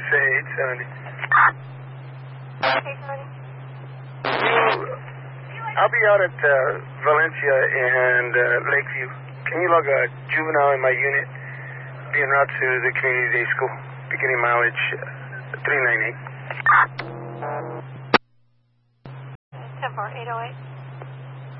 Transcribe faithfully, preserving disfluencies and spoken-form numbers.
say eight seventy. eight seventy. I'll be out at uh, Valencia and uh, Lakeview. Can you log a juvenile in my unit? Be en route to the community day school. Beginning mileage uh, three ninety-eight. ten four, eight oh eight.